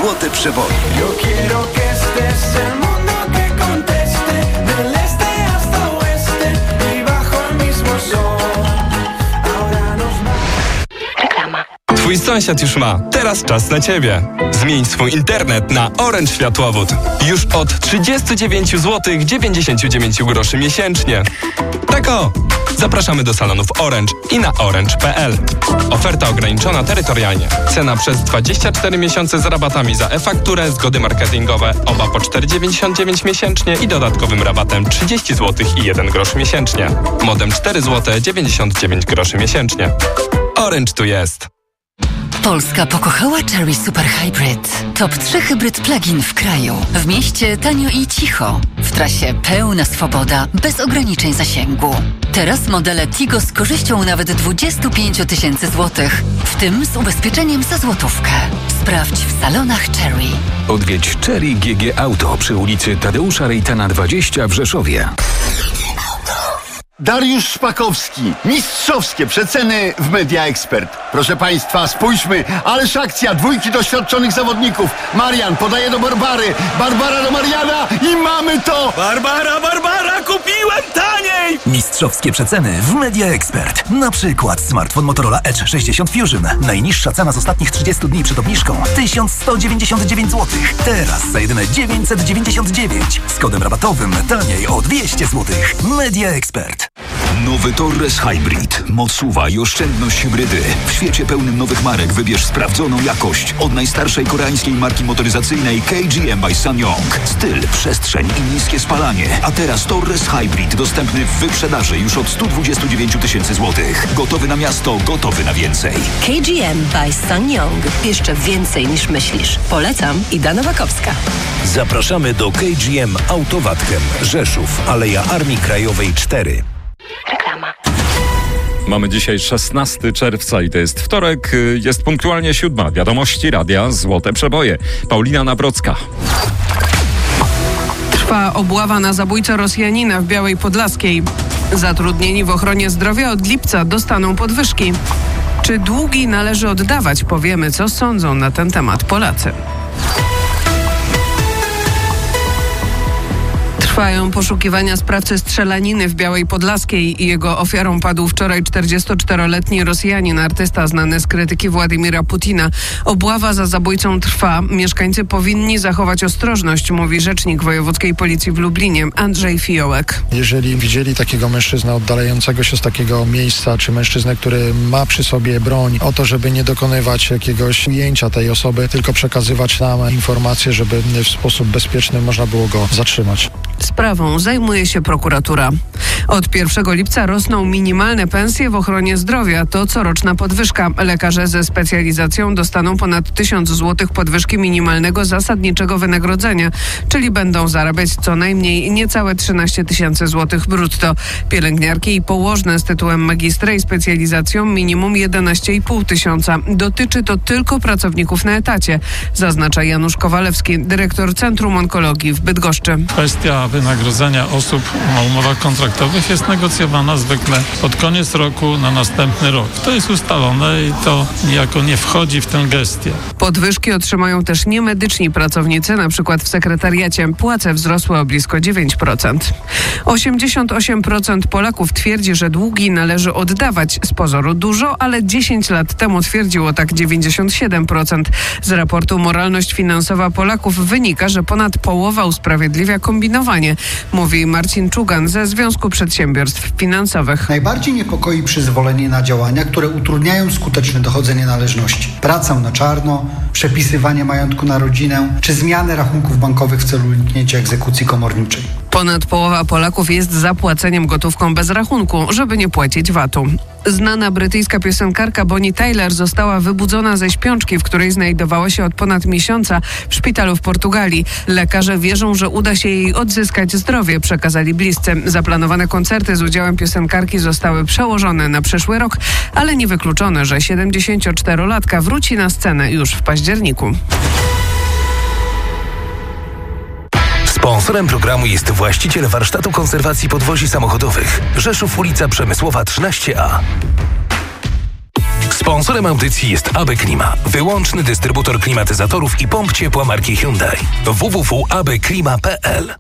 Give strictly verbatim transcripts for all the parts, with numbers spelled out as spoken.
Złote Przeboje. Twój sąsiad już ma. Teraz czas na Ciebie. Zmień swój internet na Orange Światłowód. Już od trzydzieści dziewięć złotych dziewięćdziesiąt dziewięć groszy miesięcznie. Tak o! Zapraszamy do salonów Orange i na orange kropka p l. Oferta ograniczona terytorialnie. Cena przez dwadzieścia cztery miesiące z rabatami za e-fakturę, zgody marketingowe, oba po cztery dziewięćdziesiąt dziewięć miesięcznie i dodatkowym rabatem trzydzieści złotych i jeden grosz miesięcznie. Modem cztery złote dziewięćdziesiąt dziewięć groszy miesięcznie. Orange tu jest. Polska pokochała Chery Super Hybrid. Top trzy hybryd plug-in w kraju. W mieście tanio i cicho. W trasie pełna swoboda, bez ograniczeń zasięgu. Teraz modele Tigo z korzyścią nawet dwadzieścia pięć tysięcy złotych, w tym z ubezpieczeniem za złotówkę. Sprawdź w salonach Chery. Odwiedź Chery G G Auto przy ulicy Tadeusza Rejtana dwadzieścia w Rzeszowie. Dariusz Szpakowski. Mistrzowskie przeceny w Media Expert. Proszę Państwa, spójrzmy. Ależ akcja. Dwójki doświadczonych zawodników. Marian podaje do Barbary. Barbara do Mariana i mamy to! Barbara, Barbara, kupiłem taniej! Mistrzowskie przeceny w Media Expert. Na przykład smartfon Motorola Edge sześćdziesiąt Fusion. Najniższa cena z ostatnich trzydziestu dni przed obniżką tysiąc sto dziewięćdziesiąt dziewięć złotych. Teraz za jedyne dziewięćset dziewięćdziesiąt dziewięć. Z kodem rabatowym taniej o dwieście złotych. Media Expert. Nowy Torres Hybrid. Moc suwa i oszczędność hybrydy. W świecie pełnym nowych marek wybierz sprawdzoną jakość. Od najstarszej koreańskiej marki motoryzacyjnej K G M by SsangYong. Styl, przestrzeń i niskie spalanie. A teraz Torres Hybrid dostępny w wyprzedaży już od sto dwadzieścia dziewięć tysięcy złotych. Gotowy na miasto, gotowy na więcej. K G M by SsangYong. Jeszcze więcej niż myślisz. Polecam. Ida Nowakowska. Zapraszamy do K G M Autowatchem. Rzeszów, Aleja Armii Krajowej cztery. Reklama. Mamy dzisiaj szesnastego czerwca i to jest wtorek. Jest punktualnie siódma. Wiadomości Radia Złote Przeboje. Paulina Nawrocka. Trwa obława na zabójcę Rosjanina w Białej Podlaskiej. Zatrudnieni w ochronie zdrowia od lipca dostaną podwyżki. Czy długi należy oddawać? Powiemy, co sądzą na ten temat Polacy. Trwają poszukiwania sprawcy strzelaniny w Białej Podlaskiej i jego ofiarą padł wczoraj czterdziestoczteroletni Rosjanin, artysta znany z krytyki Władimira Putina. Obława za zabójcą trwa. Mieszkańcy powinni zachować ostrożność, mówi rzecznik wojewódzkiej policji w Lublinie Andrzej Fiołek. Jeżeli widzieli takiego mężczyznę oddalającego się z takiego miejsca, czy mężczyznę, który ma przy sobie broń, o to, żeby nie dokonywać jakiegoś ujęcia tej osoby, tylko przekazywać nam informacje, żeby w sposób bezpieczny można było go zatrzymać. Sprawą zajmuje się prokuratura. Od pierwszego lipca rosną minimalne pensje w ochronie zdrowia. To coroczna podwyżka. Lekarze ze specjalizacją dostaną ponad tysiąc złotych podwyżki minimalnego zasadniczego wynagrodzenia, czyli będą zarabiać co najmniej niecałe trzynaście tysięcy złotych brutto. Pielęgniarki i położne z tytułem magistra i specjalizacją minimum jedenaście i pół tysiąca. Dotyczy to tylko pracowników na etacie, zaznacza Janusz Kowalewski, dyrektor Centrum Onkologii w Bydgoszczy. Kwestia wynagrodzenia osób na umowach kontraktowych jest negocjowana zwykle pod koniec roku na następny rok. To jest ustalone i to niejako nie wchodzi w tę gestię. Podwyżki otrzymają też niemedyczni pracownicy, na przykład w sekretariacie. Płace wzrosły o blisko dziewięć procent. osiemdziesiąt osiem procent Polaków twierdzi, że długi należy oddawać. Z pozoru dużo, ale dziesięć lat temu twierdziło tak dziewięćdziesiąt siedem procent. Z raportu Moralność Finansowa Polaków wynika, że ponad połowa usprawiedliwia kombinowanie, mówi Marcin Czugan ze Związku Przedsiębiorstw Finansowych. Najbardziej niepokoi przyzwolenie na działania, które utrudniają skuteczne dochodzenie należności. Pracę na czarno, przepisywanie majątku na rodzinę, czy zmianę rachunków bankowych w celu uniknięcia egzekucji komorniczej. Ponad połowa Polaków jest za płaceniem gotówką bez rachunku, żeby nie płacić vatu. Znana brytyjska piosenkarka Bonnie Tyler została wybudzona ze śpiączki, w której znajdowała się od ponad miesiąca w szpitalu w Portugalii. Lekarze wierzą, że uda się jej odzyskać zdrowie, przekazali bliscy. Zaplanowane koncerty z udziałem piosenkarki zostały przełożone na przyszły rok, ale niewykluczone, że siedemdziesięcioczterolatka wróci na scenę już w październiku. Sponsorem programu jest właściciel warsztatu konserwacji podwozi samochodowych. Rzeszów, ulica Przemysłowa trzynaście A. Sponsorem audycji jest A B Klima, wyłączny dystrybutor klimatyzatorów i pomp ciepła marki Hyundai. w w w kropka a b klima kropka p l.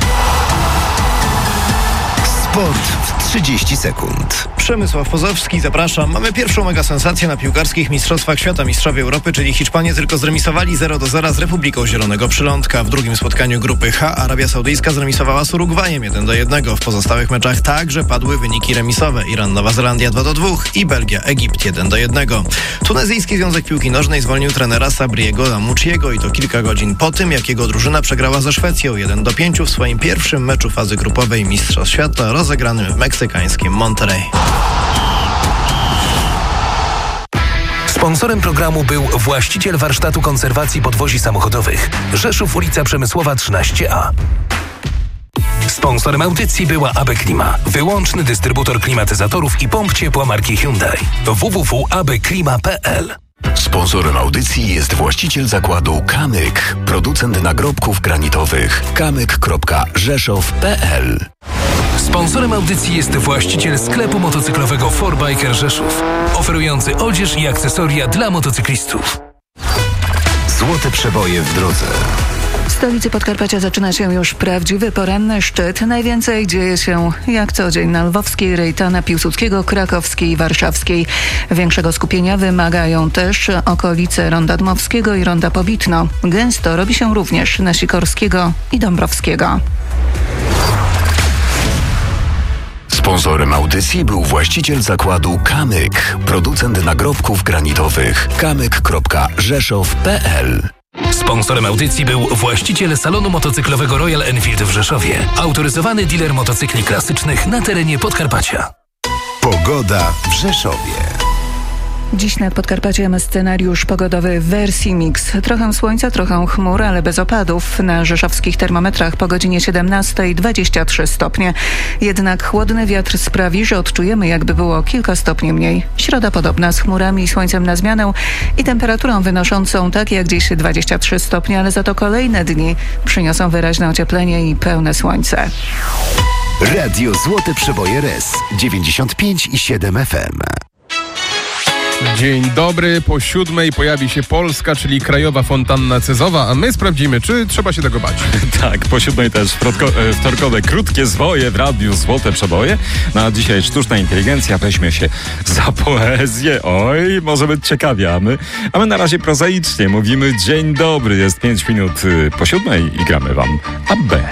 Sport w trzydzieści sekund. Przemysław Pozowski, zapraszam. Mamy pierwszą mega sensację na piłkarskich Mistrzostwach Świata. Mistrzowie Europy, czyli Hiszpanie, tylko zremisowali zero do zera z Republiką Zielonego Przylądka. W drugim spotkaniu grupy H Arabia Saudyjska zremisowała z Urugwajem jeden do jednego. W pozostałych meczach także padły wyniki remisowe. Iran, Nowa Zelandia dwa do dwóch i Belgia, Egipt jeden do jednego. Tunezyjski Związek Piłki Nożnej zwolnił trenera Sabriego Lamouchiego i to kilka godzin po tym, jak jego drużyna przegrała ze Szwecją jeden do pięciu w swoim pierwszym meczu fazy grupowej Mistrzostw Świata rozegranym w meksykańskim Monterrey. Sponsorem programu był właściciel warsztatu konserwacji podwozi samochodowych Rzeszów, ulica Przemysłowa trzynaście A. Sponsorem audycji była A B Klima, wyłączny dystrybutor klimatyzatorów i pomp ciepła marki Hyundai. w w w kropka a b klima kropka p l. Sponsorem audycji jest właściciel zakładu Kamyk, producent nagrobków granitowych. kamyk kropka rzeszow kropka p l. Sponsorem audycji jest właściciel sklepu motocyklowego four biker Rzeszów, oferujący odzież i akcesoria dla motocyklistów. Złote przeboje w drodze. W stolicy Podkarpacia zaczyna się już prawdziwy poranny szczyt. Najwięcej dzieje się jak co dzień na Lwowskiej, Rejtana, Piłsudskiego, Krakowskiej i Warszawskiej. Większego skupienia wymagają też okolice Ronda Dmowskiego i Ronda Pobitno. Gęsto robi się również na Sikorskiego i Dąbrowskiego. Sponsorem audycji był właściciel zakładu Kamyk, producent nagrobków granitowych. kamyk kropka rzeszow kropka p l. Sponsorem audycji był właściciel salonu motocyklowego Royal Enfield w Rzeszowie, autoryzowany dealer motocykli klasycznych na terenie Podkarpacia. Pogoda w Rzeszowie. Dziś nad Podkarpaciem scenariusz pogodowy w wersji mix. Trochę słońca, trochę chmur, ale bez opadów. Na rzeszowskich termometrach po godzinie siedemnastej dwadzieścia trzy stopnie. Jednak chłodny wiatr sprawi, że odczujemy, jakby było kilka stopni mniej. Środa podobna, z chmurami i słońcem na zmianę i temperaturą wynoszącą tak jak dziś dwadzieścia trzy stopnie, ale za to kolejne dni przyniosą wyraźne ocieplenie i pełne słońce. Radio Złote Przeboje R E S dziewięćdziesiąt pięć i siedem F M. Dzień dobry, po siódmej pojawi się Polska, czyli Krajowa Fontanna Cezowa, a my sprawdzimy, czy trzeba się tego bać. Tak, po siódmej też wtorkowe krótkie zwoje w Radiu Złote Przeboje. No a dzisiaj sztuczna inteligencja weźmie się za poezję. Oj, może być ciekawie, a my, a my na razie prozaicznie mówimy dzień dobry. Jest pięć minut po siódmej i gramy wam A B.